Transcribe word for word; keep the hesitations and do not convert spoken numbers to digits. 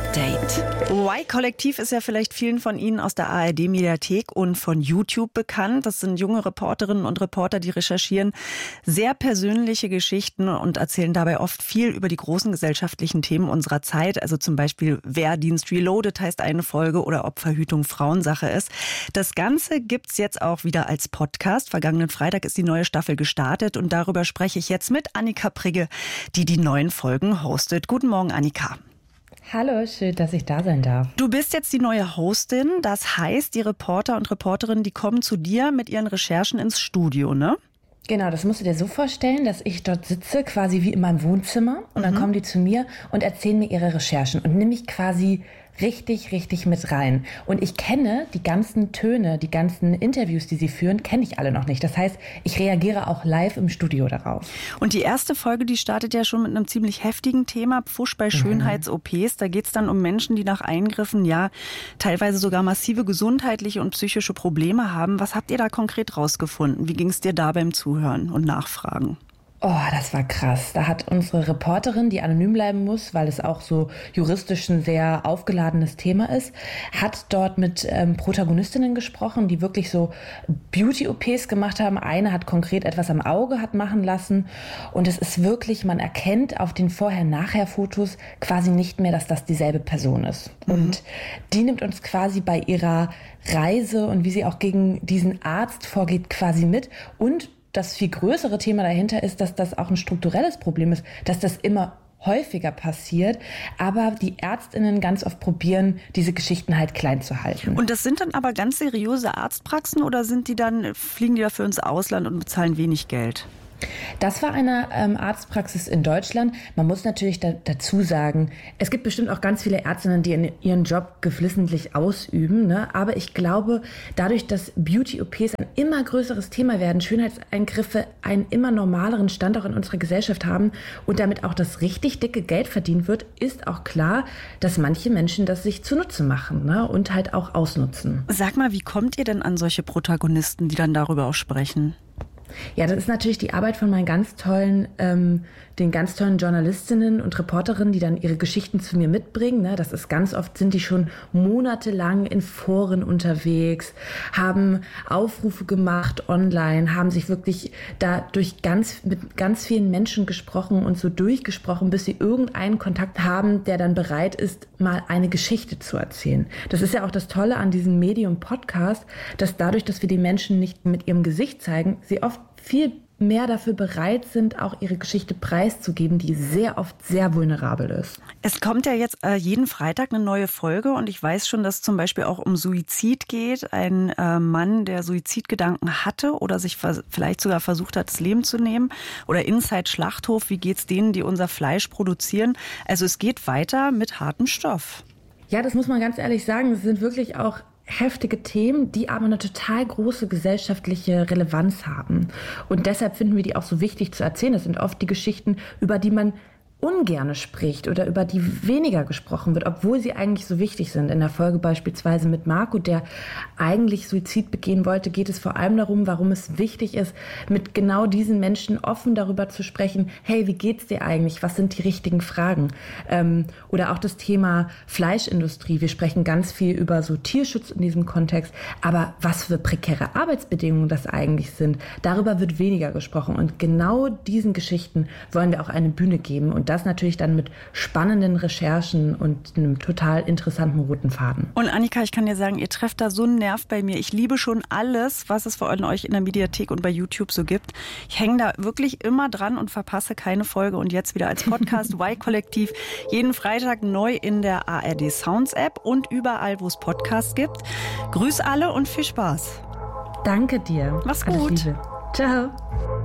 Update. Y-Kollektiv ist ja vielleicht vielen von Ihnen aus der A R D-Mediathek und von YouTube bekannt. Das sind junge Reporterinnen und Reporter, die recherchieren sehr persönliche Geschichten und erzählen dabei oft viel über die großen gesellschaftlichen Themen unserer Zeit. Also zum Beispiel Wehrdienst Reloaded heißt eine Folge oder ob Verhütung Frauensache ist. Das Ganze gibt's jetzt auch wieder als Podcast. Vergangenen Freitag ist die neue Staffel gestartet und darüber spreche ich jetzt mit Annika Prigge, die die neuen Folgen hostet. Guten Morgen, Annika. Hallo, schön, dass ich da sein darf. Du bist jetzt die neue Hostin. Das heißt, die Reporter und Reporterinnen, die kommen zu dir mit ihren Recherchen ins Studio, ne? Genau, das musst du dir so vorstellen, dass ich dort sitze, quasi wie in meinem Wohnzimmer. Und dann mhm. kommen die zu mir und erzählen mir ihre Recherchen und nehmen mich quasi richtig, richtig mit rein. Und ich kenne die ganzen Töne, die ganzen Interviews, die sie führen, kenne ich alle noch nicht. Das heißt, ich reagiere auch live im Studio darauf. Und die erste Folge, die startet ja schon mit einem ziemlich heftigen Thema, Pfusch bei Schönheits-O Ps. Da geht es dann um Menschen, die nach Eingriffen ja teilweise sogar massive gesundheitliche und psychische Probleme haben. Was habt ihr da konkret rausgefunden? Wie ging es dir da beim Zuhören und Nachfragen? Oh, das war krass. Da hat unsere Reporterin, die anonym bleiben muss, weil es auch so juristisch ein sehr aufgeladenes Thema ist, hat dort mit ähm, Protagonistinnen gesprochen, die wirklich so Beauty-O Ps gemacht haben. Eine hat konkret etwas am Auge hat machen lassen. Und es ist wirklich, man erkennt auf den Vorher-Nachher-Fotos quasi nicht mehr, dass das dieselbe Person ist. Mhm. Und die nimmt uns quasi bei ihrer Reise und wie sie auch gegen diesen Arzt vorgeht, quasi mit. Und das viel größere Thema dahinter ist, dass das auch ein strukturelles Problem ist, dass das immer häufiger passiert, aber die ÄrztInnen ganz oft probieren, diese Geschichten halt klein zu halten. Und das sind dann aber ganz seriöse Arztpraxen oder sind die dann, fliegen die dafür ins Ausland und bezahlen wenig Geld? Das war eine ähm, Arztpraxis in Deutschland. Man muss natürlich da, dazu sagen, es gibt bestimmt auch ganz viele Ärztinnen, die in, ihren Job geflissentlich ausüben. Ne? Aber ich glaube, dadurch, dass Beauty-O Ps ein immer größeres Thema werden, Schönheitseingriffe einen immer normaleren Stand auch in unserer Gesellschaft haben und damit auch das richtig dicke Geld verdient wird, ist auch klar, dass manche Menschen das sich zunutze machen, ne? Und halt auch ausnutzen. Sag mal, wie kommt ihr denn an solche Protagonisten, die dann darüber auch sprechen? Ja, das ist natürlich die Arbeit von meinen ganz tollen, ähm, den ganz tollen Journalistinnen und Reporterinnen, die dann ihre Geschichten zu mir mitbringen. Ne? Das ist ganz oft, sind die schon monatelang in Foren unterwegs, haben Aufrufe gemacht online, haben sich wirklich da durch ganz, mit ganz vielen Menschen gesprochen und so durchgesprochen, bis sie irgendeinen Kontakt haben, der dann bereit ist, mal eine Geschichte zu erzählen. Das ist ja auch das Tolle an diesem Medium-Podcast, dass dadurch, dass wir die Menschen nicht mit ihrem Gesicht zeigen, sie oft viel mehr dafür bereit sind, auch ihre Geschichte preiszugeben, die sehr oft sehr vulnerabel ist. Es kommt ja jetzt äh, jeden Freitag eine neue Folge und ich weiß schon, dass es zum Beispiel auch um Suizid geht. Ein äh, Mann, der Suizidgedanken hatte oder sich vers- vielleicht sogar versucht hat, das Leben zu nehmen. Oder Inside Schlachthof, wie geht's denen, die unser Fleisch produzieren? Also es geht weiter mit hartem Stoff. Ja, das muss man ganz ehrlich sagen. Es sind wirklich auch heftige Themen, die aber eine total große gesellschaftliche Relevanz haben. Und deshalb finden wir die auch so wichtig zu erzählen. Das sind oft die Geschichten, über die man ungerne spricht oder über die weniger gesprochen wird, obwohl sie eigentlich so wichtig sind. In der Folge beispielsweise mit Marco, der eigentlich Suizid begehen wollte, geht es vor allem darum, warum es wichtig ist, mit genau diesen Menschen offen darüber zu sprechen, hey, wie geht's dir eigentlich? Was sind die richtigen Fragen? Ähm, oder auch das Thema Fleischindustrie. Wir sprechen ganz viel über so Tierschutz in diesem Kontext, aber was für prekäre Arbeitsbedingungen das eigentlich sind, darüber wird weniger gesprochen. Und genau diesen Geschichten wollen wir auch eine Bühne geben und das natürlich dann mit spannenden Recherchen und einem total interessanten roten Faden. Und Annika, ich kann dir sagen, ihr trefft da so einen Nerv bei mir. Ich liebe schon alles, was es von euch in der Mediathek und bei YouTube so gibt. Ich hänge da wirklich immer dran und verpasse keine Folge. Und jetzt wieder als Podcast Y-Kollektiv. Jeden Freitag neu in der A R D Sounds App und überall, wo es Podcasts gibt. Grüß alle und viel Spaß. Danke dir. Mach's gut. Ciao.